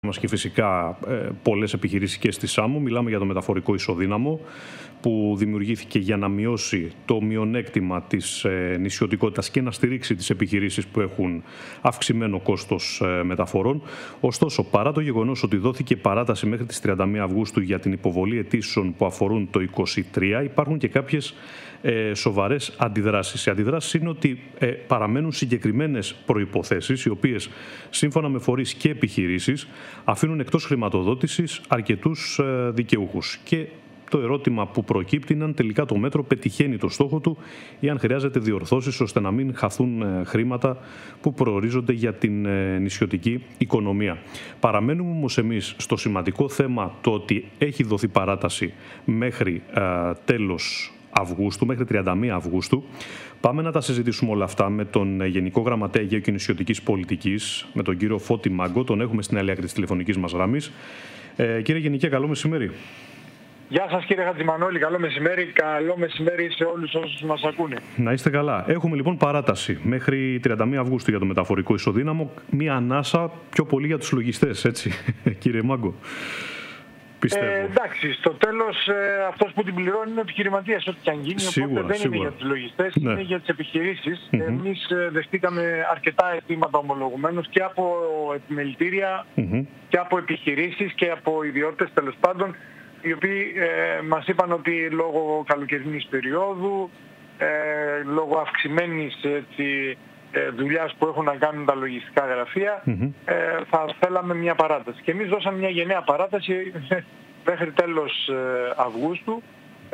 μας και φυσικά πολλές επιχειρήσεις και στη Σάμο. Μιλάμε για το μεταφορικό ισοδύναμο που δημιουργήθηκε για να μειώσει το μειονέκτημα της νησιωτικότητας και να στηρίξει τις επιχειρήσεις που έχουν αυξημένο κόστος μεταφορών. Ωστόσο, παρά το γεγονός ότι δόθηκε παράταση μέχρι τις 31 Αυγούστου για την υποβολή αιτήσεων που αφορούν το 2023, υπάρχουν και κάποιες σοβαρές αντιδράσεις. Οι αντιδράσεις είναι ότι παραμένουν συγκεκριμένες προϋποθέσεις, οι οποίες σύμφωνα με φορείς και επιχειρήσεις αφήνουν εκτός χρηματοδότησης αρκετούς δικαιούχους. Και το ερώτημα που προκύπτει είναι αν τελικά το μέτρο πετυχαίνει το στόχο του ή αν χρειάζεται διορθώσεις ώστε να μην χαθούν χρήματα που προορίζονται για την νησιωτική οικονομία. Παραμένουμε όμως εμείς στο σημαντικό θέμα το ότι έχει δοθεί παράταση μέχρι τέλος Αυγούστου, μέχρι 31 Αυγούστου. Πάμε να τα συζητήσουμε όλα αυτά με τον Γενικό Γραμματέα Αιγαίου και Νησιωτικής Πολιτικής, με τον κύριο Φώτη Μάγκο. Τον έχουμε στην άλλη άκρη της τηλεφωνικής μας γραμμής. Κύριε Γενικέ, καλό μεσημέρι. Γεια σας κύριε Χατζημανόλη, καλό μεσημέρι σε όλους όσους μας ακούνε. Να είστε καλά. Έχουμε λοιπόν παράταση μέχρι 31 Αυγούστου για το μεταφορικό ισοδύναμο. Μία ανάσα πιο πολύ για τους λογιστές, έτσι κύριε Μάγκο. Εντάξει, στο τέλος αυτός που την πληρώνει είναι ο επιχειρηματίας, ό,τι και αν γίνει, οπότε δεν είναι για τους λογιστές, είναι για τις επιχειρήσεις. Εμείς δεχτήκαμε αρκετά αιτήματα ομολογουμένως και από επιμελητήρια και από επιχειρήσεις και από ιδιώτες τέλος πάντων, οι οποίοι μας είπαν ότι λόγω καλοκαιρινής περίοδου, λόγω αυξημένης δουλειάς που έχουν να κάνουν τα λογιστικά γραφεία, θα θέλαμε μια παράταση. Και εμείς δώσαμε μια γενναία παράταση μέχρι τέλος Αυγούστου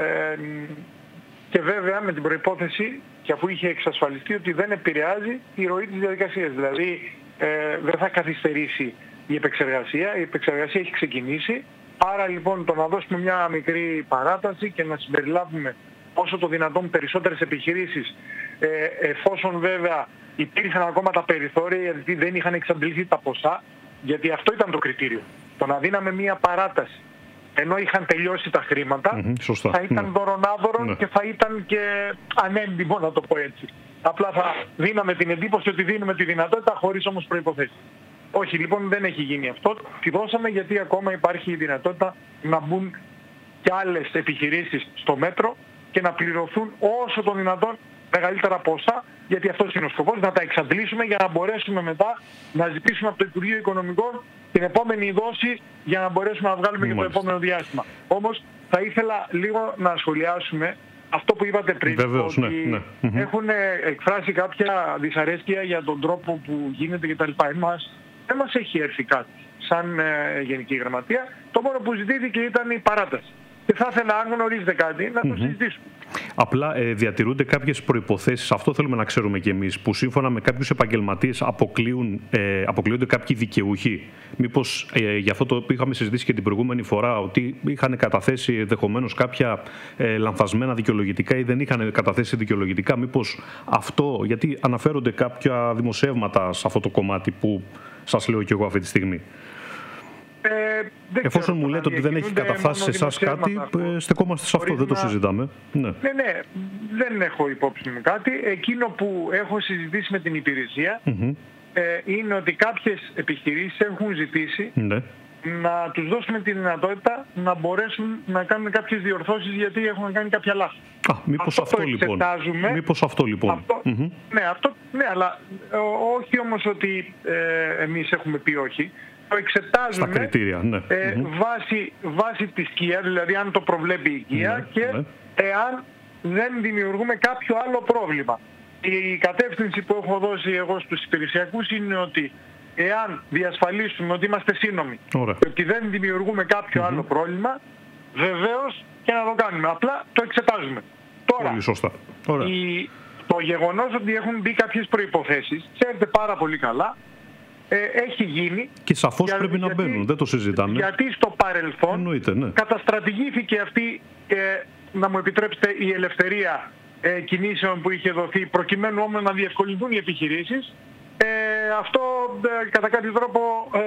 και βέβαια με την προϋπόθεση, και αφού είχε εξασφαλιστεί ότι δεν επηρεάζει τη ροή της διαδικασίας. Δηλαδή δεν θα καθυστερήσει η επεξεργασία έχει ξεκινήσει. Άρα λοιπόν το να δώσουμε μια μικρή παράταση και να συμπεριλάβουμε όσο το δυνατόν περισσότερες επιχειρήσεις, εφόσον βέβαια υπήρχαν ακόμα τα περιθώρια, γιατί δεν είχαν εξαντληθεί τα ποσά, γιατί αυτό ήταν το κριτήριο. Το να δίναμε μια παράταση ενώ είχαν τελειώσει τα χρήματα, θα ήταν δωρονάδωρον και θα ήταν και ανέντιμο, να το πω έτσι. Απλά θα δίναμε την εντύπωση ότι δίνουμε τη δυνατότητα χωρίς όμως προϋποθέσεις. Όχι, λοιπόν, δεν έχει γίνει αυτό. Τη δώσαμε γιατί ακόμα υπάρχει η δυνατότητα να μπουν και άλλες επιχειρήσεις στο μέτρο και να πληρωθούν όσο το δυνατόν μεγαλύτερα ποσά, γιατί αυτός είναι ο σκοπός, να τα εξαντλήσουμε για να μπορέσουμε μετά να ζητήσουμε από το Υπουργείο Οικονομικών την επόμενη δόση για να μπορέσουμε να βγάλουμε για το επόμενο διάστημα. Όμως θα ήθελα λίγο να σχολιάσουμε αυτό που είπατε πριν. Βεβαίως, ότι έχουν εκφράσει κάποια δυσαρέσκεια για τον τρόπο που γίνεται κτλ. Δεν μας έχει έρθει κάτι σαν Γενική Γραμματεία. Το μόνο που ζητήθηκε ήταν η παράταση. Και θα ήθελα, αν γνωρίζετε κάτι, να το συζητήσουμε. Απλά διατηρούνται κάποιες προϋποθέσεις, αυτό θέλουμε να ξέρουμε κι εμείς, που σύμφωνα με κάποιους επαγγελματίες αποκλείονται κάποιοι δικαιούχοι. Μήπως για αυτό το οποίο είχαμε συζητήσει και την προηγούμενη φορά, ότι είχαν καταθέσει ενδεχομένως κάποια λανθασμένα δικαιολογητικά ή δεν είχαν καταθέσει δικαιολογητικά. Μήπως αυτό, γιατί αναφέρονται κάποια δημοσιεύματα σε αυτό το κομμάτι που σας λέω κι εγώ αυτή τη στιγμή. Εφόσον μου λέτε ότι δεν έχει καταφτάσει σε εσάς κάτι, στεκόμαστε σε αυτό, δεν το συζητάμε. Ναι, δεν έχω υπόψη μου κάτι. Εκείνο που έχω συζητήσει με την υπηρεσία είναι ότι κάποιες επιχειρήσεις έχουν ζητήσει να τους δώσουμε τη δυνατότητα να μπορέσουν να κάνουν κάποιες διορθώσεις γιατί έχουν κάνει κάποια λάθη. Μήπως αυτό λοιπόν. Μήπως αυτό λοιπόν. Ναι, αλλά όχι όμως ότι εμείς έχουμε πει όχι. Το εξετάζουμε στα κριτήρια, βάσει της ΚΙΑ, δηλαδή αν το προβλέπει η ΚΙΑ και εάν δεν δημιουργούμε κάποιο άλλο πρόβλημα. Η κατεύθυνση που έχω δώσει εγώ στους υπηρεσιακούς είναι ότι εάν διασφαλίσουμε ότι είμαστε σύνομοι και ότι δεν δημιουργούμε κάποιο άλλο πρόβλημα, βεβαίως και να το κάνουμε. Απλά το εξετάζουμε. Τώρα, πολύ σωστά. το γεγονός ότι έχουν μπει κάποιες προϋποθέσεις, ξέρετε πάρα πολύ καλά, έχει γίνει. Και σαφώς πρέπει να μπαίνουν, δεν το συζητάμε. Γιατί στο παρελθόν καταστρατηγήθηκε αυτή, να μου επιτρέψετε, η ελευθερία κινήσεων που είχε δοθεί, προκειμένου όμως να διευκολυνθούν οι επιχειρήσεις. Αυτό κατά κάποιο τρόπο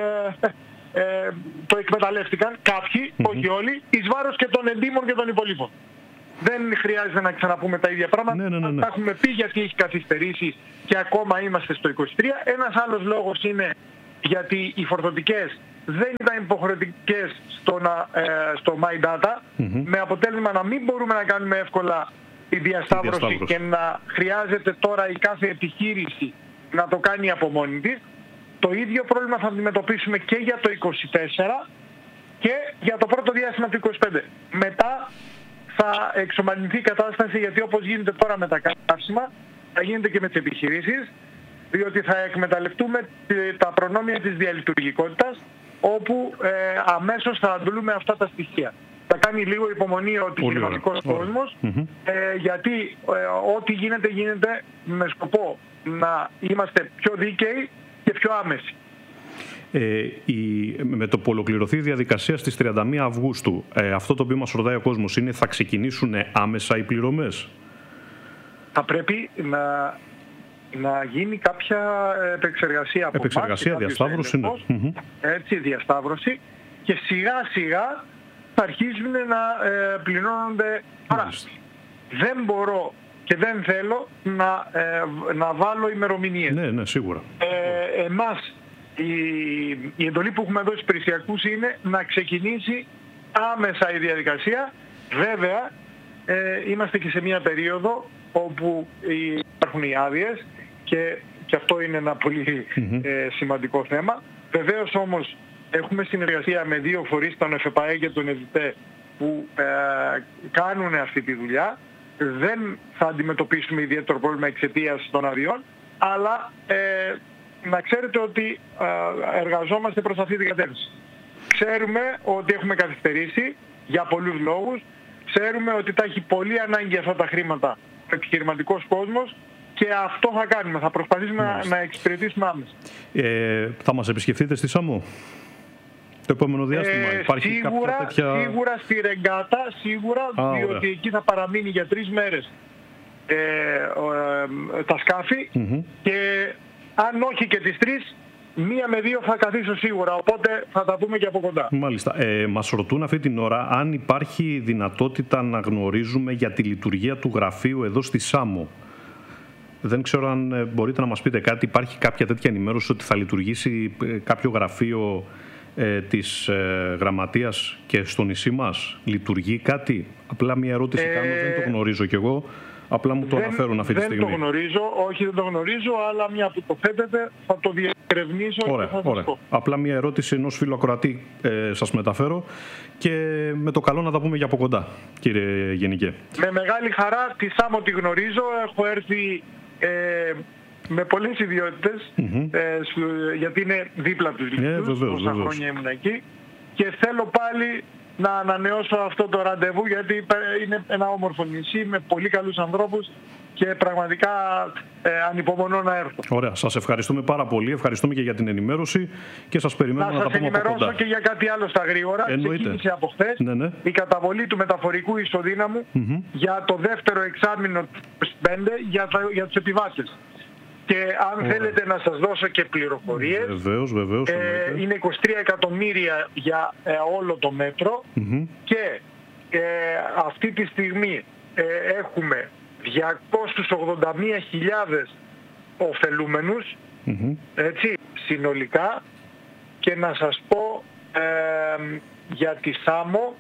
το εκμεταλλεύτηκαν κάποιοι, όχι όλοι, εις βάρος και των εντύμων και των υπολείπων. Δεν χρειάζεται να ξαναπούμε τα ίδια πράγματα. Τα έχουμε πει γιατί έχει καθυστερήσει και ακόμα είμαστε στο 23. Ένας άλλος λόγος είναι γιατί οι φορτωτικές δεν ήταν υποχρεωτικές στο My Data, με αποτέλεσμα να μην μπορούμε να κάνουμε εύκολα τη διασταύρωση και να χρειάζεται τώρα η κάθε επιχείρηση να το κάνει από μόνη της. Το ίδιο πρόβλημα θα αντιμετωπίσουμε και για το 24 και για το πρώτο διάστημα του 25. Μετά θα εξομαλυνθεί η κατάσταση, γιατί όπως γίνεται τώρα με τα καύσιμα, θα γίνεται και με τις επιχειρήσεις, διότι θα εκμεταλλευτούμε τα προνόμια της διαλειτουργικότητας, όπου αμέσως θα αντλούμε αυτά τα στοιχεία. Θα κάνει λίγο υπομονή ο επιχειρηματικός κόσμος, γιατί ό,τι γίνεται με σκοπό να είμαστε πιο δίκαιοι και πιο άμεση. Με το που ολοκληρωθεί η διαδικασία στις 31 Αυγούστου, αυτό το οποίο μας ρωτάει ο κόσμος είναι, θα ξεκινήσουν άμεσα οι πληρωμές? Θα πρέπει να γίνει κάποια επεξεργασία από επεξεργασία, διασταύρωση, ναι. Έτσι, διασταύρωση, και σιγά σιγά θα αρχίσουν να πληρώνονται. Άρα δεν μπορώ και δεν θέλω να βάλω ημερομηνίες. Ναι, σίγουρα. Εμάς η εντολή που έχουμε δώσει στους υπηρεσιακούς είναι να ξεκινήσει άμεσα η διαδικασία. Βέβαια, είμαστε και σε μια περίοδο όπου υπάρχουν οι άδειες και αυτό είναι ένα πολύ σημαντικό θέμα. Βεβαίως όμως έχουμε συνεργασία με δύο φορείς, τον ΕΦΕΠΑΕ και τον ΕΔΙΤΕ, που κάνουν αυτή τη δουλειά. Δεν θα αντιμετωπίσουμε ιδιαίτερο πρόβλημα εξαιτίας των αδειών, αλλά να ξέρετε ότι εργαζόμαστε προς αυτή την κατεύθυνση. Ξέρουμε ότι έχουμε καθυστερήσει για πολλούς λόγους. Ξέρουμε ότι τα έχει πολύ ανάγκη αυτά τα χρήματα ο επιχειρηματικός κόσμος, και αυτό θα κάνουμε. Θα προσπαθήσουμε να εξυπηρετήσουμε άμεσα. Θα μας επισκεφτείτε στη Σάμο το επόμενο διάστημα? Υπάρχει σίγουρα στη Ρεγκάτα, διότι εκεί θα παραμείνει για 3 μέρες τα σκάφη, και αν όχι και τις 3, 1 με 2 θα καθίσω σίγουρα, οπότε θα τα δούμε και από κοντά. Μάλιστα. Μας ρωτούν αυτή την ώρα αν υπάρχει δυνατότητα να γνωρίζουμε για τη λειτουργία του γραφείου εδώ στη Σάμο. Δεν ξέρω αν μπορείτε να μας πείτε κάτι. Υπάρχει κάποια τέτοια ενημέρωση ότι θα λειτουργήσει κάποιο γραφείο της γραμματείας και στο νησί μας? Λειτουργεί κάτι? Απλά μια ερώτηση κάνω, δεν το γνωρίζω κι εγώ. Απλά μου το αναφέρουν αυτή τη στιγμή. Δεν το γνωρίζω, όχι δεν το γνωρίζω, αλλά μια που το θέτετε θα το διερευνήσω. Ωραία, και θα σας πω. Απλά μια ερώτηση ενός φίλου ακροατή σας μεταφέρω, και με το καλό να τα πούμε για από κοντά, κύριε Γενικέ. Με μεγάλη χαρά, τη Σάμο τη γνωρίζω, έχω έρθει με πολλές ιδιότητες, γιατί είναι δίπλα τους λίθους, τόσα χρόνια ήμουν εκεί, και θέλω πάλι να ανανεώσω αυτό το ραντεβού, γιατί είναι ένα όμορφο νησί με πολύ καλούς ανθρώπους και πραγματικά ανυπομονώ να έρθω. Ωραία, σας ευχαριστούμε πάρα πολύ, ευχαριστούμε και για την ενημέρωση και σας περιμένουμε να τα πούμε από κοντά. Να σας ενημερώσω και για κάτι άλλο στα γρήγορα. Ξεκίνησε από χθες η καταβολή του μεταφορικού ισοδύναμου για το δεύτερο εξάμηνο του 2025 για τους επιβάτες. Και αν θέλετε να σας δώσω και πληροφορίες, βεβαίως, είναι 23 εκατομμύρια για όλο το μέτρο, και αυτή τη στιγμή έχουμε 281.000 ωφελούμενους, έτσι, συνολικά, και να σας πω για τη Σάμο,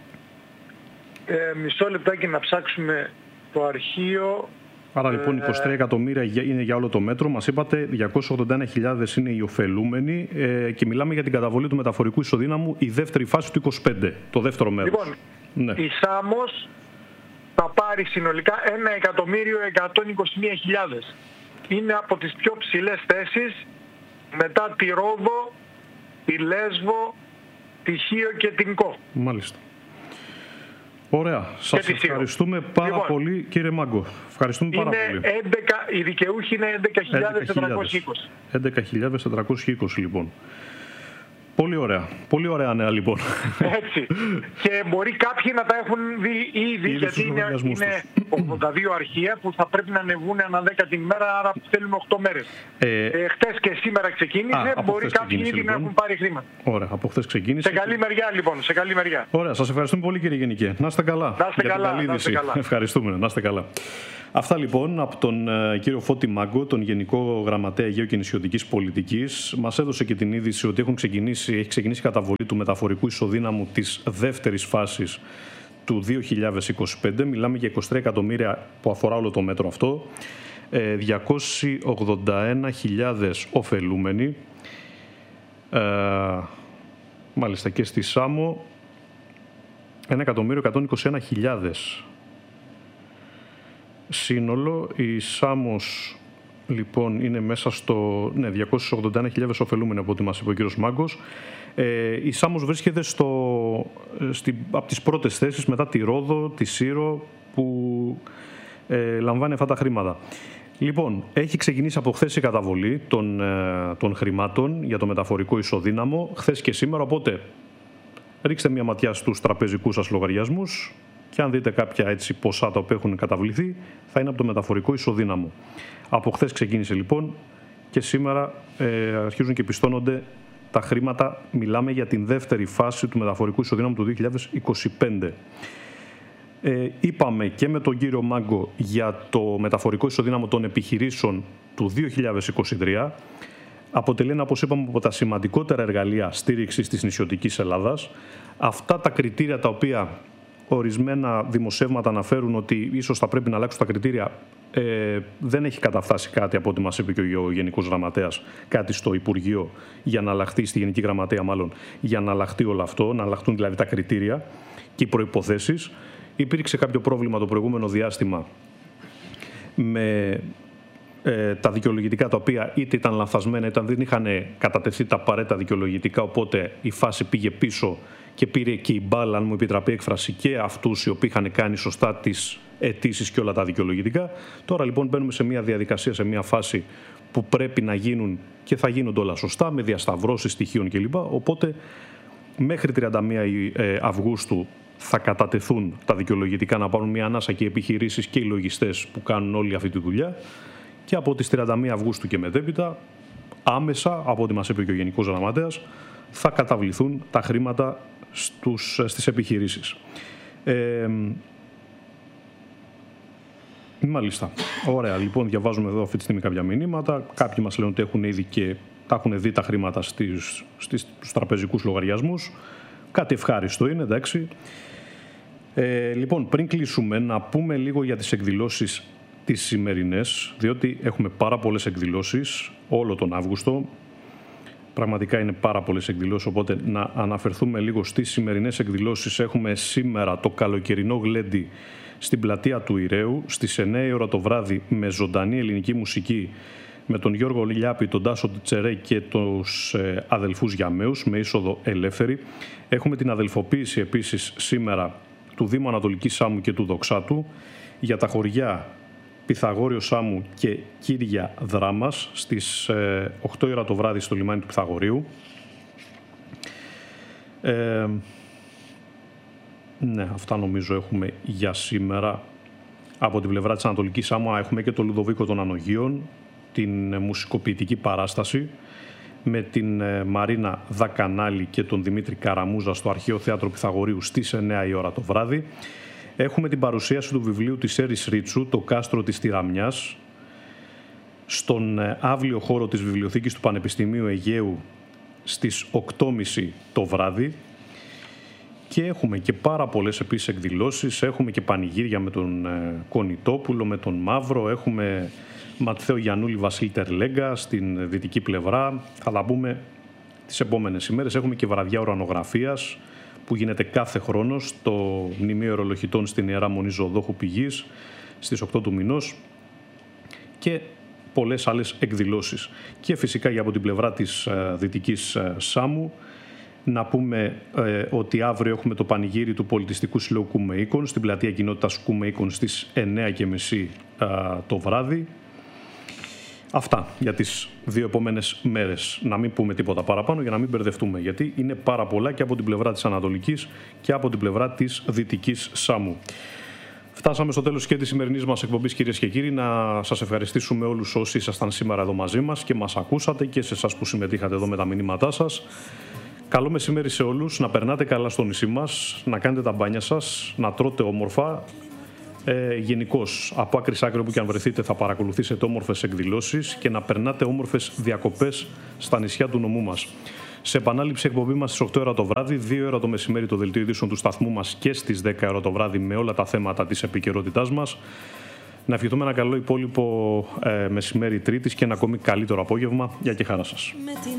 μισό λεπτάκι να ψάξουμε το αρχείο. Άρα λοιπόν 23 εκατομμύρια είναι για όλο το μέτρο. Μας είπατε 281.000 είναι οι ωφελούμενοι, και μιλάμε για την καταβολή του μεταφορικού ισοδύναμου, η δεύτερη φάση του 25, το δεύτερο μέρος. Λοιπόν, η Σάμος θα πάρει συνολικά 1.121.000. Είναι από τις πιο ψηλές θέσεις μετά τη Ρόδο, τη Λέσβο, τη Χίο και την Κο. Μάλιστα. Ωραία. Σας ευχαριστούμε πάρα πολύ, κύριε Μάγκο. Ευχαριστούμε πάρα πολύ. 11, οι δικαιούχοι είναι 11.420. 11.420 λοιπόν. Πολύ ωραία. Πολύ ωραία νέα λοιπόν. Έτσι. Και μπορεί κάποιοι να τα έχουν δει ήδη, γιατί είναι 82 αρχεία που θα πρέπει να ανεβούν ανά 10 την ημέρα, άρα θέλουμε 8 μέρες. Χτες και σήμερα ξεκίνησε, μπορεί κάποιοι ήδη να έχουν πάρει χρήματα. Ωραία, από χθες ξεκίνησε. Σε καλή μεριά λοιπόν, σε καλή μεριά. Ωραία, σας ευχαριστούμε πολύ κύριε Γενικέ. Να είστε καλά. Να είστε καλά. Ευχαριστούμε, να είστε καλά. Αυτά λοιπόν από τον κύριο Φώτη Μάγκο, τον Γενικό Γραμματέα Αιγαίου και Νησιωτικής Πολιτικής. Μας έδωσε και την είδηση ότι έχει ξεκινήσει η καταβολή του μεταφορικού ισοδύναμου της δεύτερης φάσης του 2025. Μιλάμε για 23 εκατομμύρια που αφορά όλο το μέτρο αυτό. 281.000 ωφελούμενοι. Μάλιστα και στη Σάμο 1.121.000 σύνολο. Η Σάμος λοιπόν είναι μέσα στο 281.000 ωφελούμενοι από ό,τι μας είπε ο κύριος Μάγκος. Η Σάμος βρίσκεται από τις πρώτες θέσεις μετά τη Ρόδο, τη Σύρο που λαμβάνει αυτά τα χρήματα. Λοιπόν, έχει ξεκινήσει από χθες η καταβολή των χρημάτων για το μεταφορικό ισοδύναμο, χθες και σήμερα, οπότε ρίξτε μια ματιά στους τραπεζικούς σας λογαριασμούς και αν δείτε κάποια έτσι ποσά τα οποία έχουν καταβληθεί, θα είναι από το μεταφορικό ισοδύναμο. Από χθες ξεκίνησε λοιπόν και σήμερα αρχίζουν και πιστώνονται τα χρήματα. Μιλάμε για την δεύτερη φάση του μεταφορικού ισοδύναμου του 2025. Είπαμε και με τον κύριο Μάγκο για το μεταφορικό ισοδύναμο των επιχειρήσεων του 2023. Αποτελεί ένα, όπως είπαμε, από τα σημαντικότερα εργαλεία στήριξης της νησιωτικής Ελλάδας. Αυτά τα κριτήρια τα οποία ορισμένα δημοσιεύματα αναφέρουν ότι ίσως θα πρέπει να αλλάξουν τα κριτήρια, δεν έχει καταφτάσει κάτι από ό,τι μας είπε και ο Γενικός Γραμματέας, κάτι στο Υπουργείο για να αλλάχτεί, στη Γενική Γραμματεία μάλλον, για να αλλάχτεί όλο αυτό, να αλλάχτούν δηλαδή τα κριτήρια και οι προϋποθέσεις. Υπήρξε κάποιο πρόβλημα το προηγούμενο διάστημα με τα δικαιολογητικά τα οποία είτε ήταν λανθασμένα είτε δεν είχαν κατατεθεί τα απαραίτητα δικαιολογητικά, οπότε η φάση πήγε πίσω και πήρε και η μπάλα, αν μου επιτραπεί η έκφραση, και αυτούς οι οποίοι είχαν κάνει σωστά τις αιτήσεις και όλα τα δικαιολογητικά. Τώρα λοιπόν μπαίνουμε σε μια διαδικασία, σε μια φάση που πρέπει να γίνουν και θα γίνονται όλα σωστά, με διασταυρώσεις στοιχείων κλπ. Οπότε μέχρι 31 Αυγούστου θα κατατεθούν τα δικαιολογητικά να πάρουν μια ανάσα και οι επιχειρήσεις και οι λογιστές που κάνουν όλη αυτή τη δουλειά. Και από τις 31 Αυγούστου και μετέπειτα, άμεσα, από ό,τι μας είπε και ο Γενικός Γραμματέας, θα καταβληθούν τα χρήματα στις επιχειρήσεις. Μάλιστα. Ωραία. Λοιπόν, διαβάζουμε εδώ αυτή τη στιγμή κάποια μηνύματα. Κάποιοι μας λένε ότι έχουν ήδη και τα έχουν δει τα χρήματα στους τραπεζικούς λογαριασμούς. Κάτι ευχάριστο είναι, εντάξει. Λοιπόν, πριν κλείσουμε, να πούμε λίγο για τις εκδηλώσεις τις σημερινές, διότι έχουμε πάρα πολλές εκδηλώσεις όλο τον Αύγουστο. Πραγματικά είναι πάρα πολλές εκδηλώσεις, οπότε να αναφερθούμε λίγο στις σημερινές εκδηλώσεις. Έχουμε σήμερα το καλοκαιρινό γλέντι στην πλατεία του Ηραίου στις 9 η ώρα το βράδυ με ζωντανή ελληνική μουσική με τον Γιώργο Λιάπη, τον Τάσο Τσερέ και τους αδελφούς Γιαμαίους με είσοδο ελεύθερη. Έχουμε την αδελφοποίηση επίσης σήμερα του Δήμου Ανατολικής Σάμου και του Δοξάτου για τα χωριά Πυθαγόριο Σάμου και Κύρια Δράμας στις 8 η ώρα το βράδυ στο λιμάνι του Πυθαγορίου. Ναι, αυτά νομίζω έχουμε για σήμερα. Από την πλευρά της Ανατολικής Σάμου έχουμε και το Λουδοβίκο των Ανογείων, την μουσικοποιητική παράσταση με την Μαρίνα Δακανάλη και τον Δημήτρη Καραμούζα στο Αρχαίο Θέατρο Πυθαγορίου στις 9 η ώρα το βράδυ. Έχουμε την παρουσίαση του βιβλίου της Έρης Ρίτσου, «Το κάστρο της Τυραμιάς», στον αύλιο χώρο της Βιβλιοθήκης του Πανεπιστημίου Αιγαίου στις 8.30 το βράδυ. Και έχουμε και πάρα πολλές επίσης εκδηλώσεις. Έχουμε και πανηγύρια με τον Κονιτόπουλο, με τον Μαύρο. Έχουμε Ματθαίο Γιαννούλη, Βασίλη Τερλέγκα στην δυτική πλευρά. Θα τα πούμε τις επόμενες ημέρες. Έχουμε και βραδιά ουρανογραφίας που γίνεται κάθε χρόνο στο Μνημείο Αερολοχητών στην Ιερά Μονή Ζωοδόχου Πηγής στις 8 του μηνός και πολλές άλλες εκδηλώσεις. Και φυσικά για από την πλευρά της Δυτικής Σάμου να πούμε ότι αύριο έχουμε το πανηγύρι του Πολιτιστικού Συλλόγου Κουμεΐκων στην πλατεία κοινότητας Κουμεΐκων στις 9.30 το βράδυ. Αυτά για τις δύο επόμενες μέρες. Να μην πούμε τίποτα παραπάνω για να μην μπερδευτούμε, γιατί είναι πάρα πολλά και από την πλευρά της Ανατολικής και από την πλευρά της Δυτικής Σάμου. Φτάσαμε στο τέλος και της σημερινής μας εκπομπής, κυρίες και κύριοι. Να σας ευχαριστήσουμε όλους όσοι ήσασταν σήμερα εδώ μαζί μας και μας ακούσατε και σε εσάς που συμμετείχατε εδώ με τα μηνύματά σας. Καλό μεσημέρι σε όλους, να περνάτε καλά στο νησί μας, να κάνετε τα μπάνια σας, να τρώτε όμορφα, Γενικώς, από άκρη σ' άκρη όπου και αν βρεθείτε, θα παρακολουθήσετε όμορφες εκδηλώσεις και να περνάτε όμορφες διακοπές στα νησιά του νομού μας. Σε επανάληψη εκπομπή μας στις 8 ώρα το βράδυ, 2 ώρα το μεσημέρι το δελτίο ειδήσεων του σταθμού μας και στις 10 ώρα το βράδυ με όλα τα θέματα της επικαιρότητάς μας. Να ευχηθούμε ένα καλό υπόλοιπο μεσημέρι Τρίτης και ένα ακόμη καλύτερο απόγευμα. Γεια και χαρά σας.